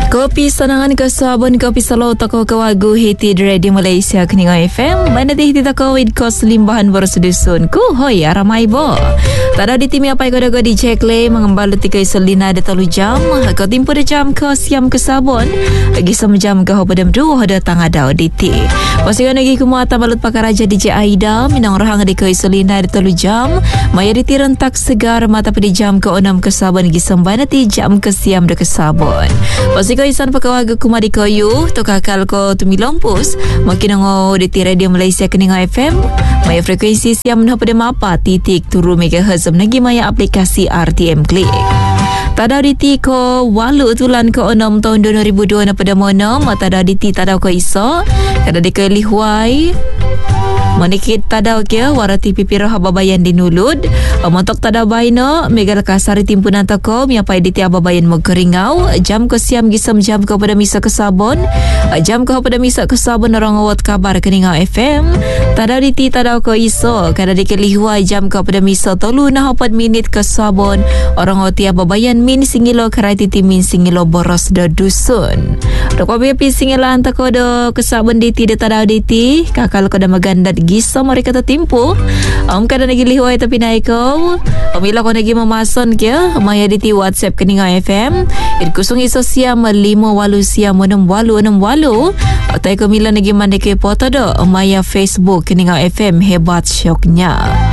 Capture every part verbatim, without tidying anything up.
Kopi sanangan ke sabun kopi selalu toko ke wagu hiti di Radio Malaysia Keninga F M. Mana di hiti toko with kos limbahan bersedusun. Ku hoi aramai bo. Tada di timi apa yang kau di cekle mengembal tiga selina de telu jam. Kau timpu de jam ke siam ke sabun. Lagi sama jam ke ho padam dua datang ada di ti. Pasikan lagi ku muata balut pakar raja D J Aida minang rahang di kau selina de telu jam. Maya di ti rentak segar mata pada jam ke enam ke sabun lagi sembana ti jam ke siam de ke sabun. Pasikan ko isan pakawaga kumadi koyu to kakal ko tumilompus makin ngo di Radio Malaysia Keninga F M maya frekuensi siam nah pada mapa titik turu megahertz nagi maya aplikasi R T M Click. Tada diti ko walu tulan ko enam tahun dua ribu dua na pada mono tada diti tada ko iso kada di ko lihuai manikit tadaw kya warati pipiro hababayan dinulud montok tadaw bayno megal kasari timpunan toko miapai diti ababayan magkeringau jam ko siam gisam jam ko pada misa ke sabon jam ko pada misa ke sabon orang awat kabar Keninga F M tadaw diti tadaw ko iso kada dikelihuai jam ko pada misa tolu na empat minit ke sabon orang awat ababayan min singilo karai titi min singilo boros do dusun doko bepi singilan toko do ke sabon diti de tadaw diti kakal ko da maganda gisa mereka tertimpu om kada nagi lihuai tapi naik kau om ila ko nagi mamason kya maya diti WhatsApp Keninga F M it kusung iso siam lima walu siam enam walu enam walu atau ko mila nagi mandeke foto do maya Facebook Keninga F M hebat syoknya.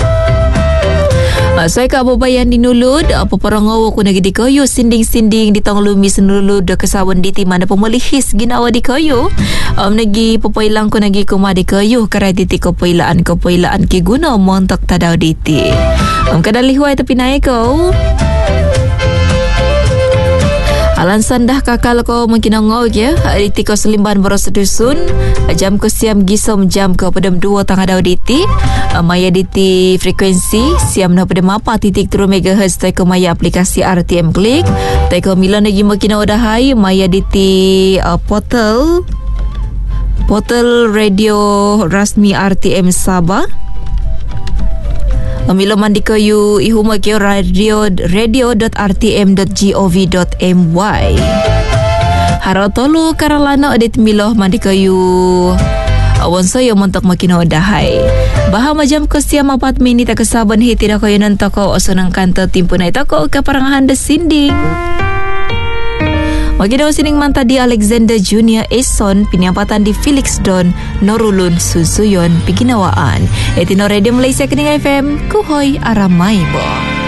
Saya ka ababayan dinulud apa parangaw ko nagi di kayo sinding-sinding di tang lumi senulud ke sabon diti mana pemelihis ginawa di kayo um, nagi papailang ko nagi kuma di kayo karay diti ko pailaan ko pailaan ki guna montok tadaw diti um, kadalihuay tapi naik ko alan sandah kakal ko mengkinangau ya diti ko selimban boros dusun jam ko siam gisom jam ko padam dua tang adaw diti maya diti frekuensi siam na padam apa titik turu megahertz tai ko maya aplikasi R T M Click tai ko mila nagi makinau dahai maya diti uh, portal portal radio rasmi R T M Sabah Milo mandika yu ihuma kyo radio radio dot r t m dot gov dot m y haro tolu karalano edit milo mandika yu awan saya montok makino dahai baha majam ko siam empat minit ke saban hiti da koyo nan toko osunang kanto timpunai toko ka parangahan de sinding. Bagi daw sining manta di Alexander Junior Eson piniapatan di Felix Don Norulun Susuyon piginawaan. Etino Radio Malaysia Keninga F M kuhoy aramay bo.